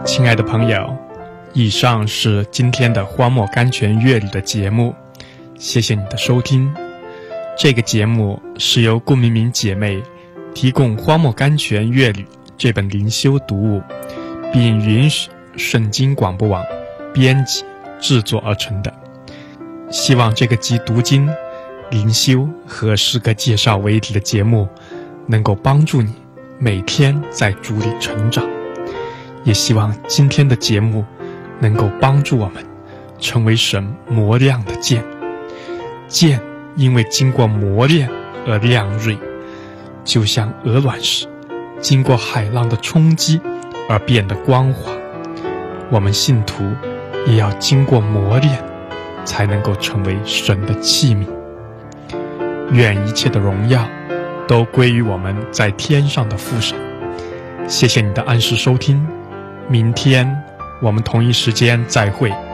亲爱的朋友，以上是今天的荒漠甘泉乐旅的节目，谢谢你的收听。这个节目是由顾明明姐妹提供荒漠甘泉乐旅这本灵修读物，并允许圣经广播网编辑制作而成的。希望这个集读经、灵修和诗歌介绍为题的节目能够帮助你每天在主里成长，也希望今天的节目能够帮助我们成为神磨亮的剑。剑因为经过磨练而亮锐，就像鹅卵石经过海浪的冲击而变得光滑。我们信徒也要经过磨练，才能够成为神的器皿。愿一切的荣耀都归于我们在天上的父神。谢谢你的按时收听，明天我们同一时间再会。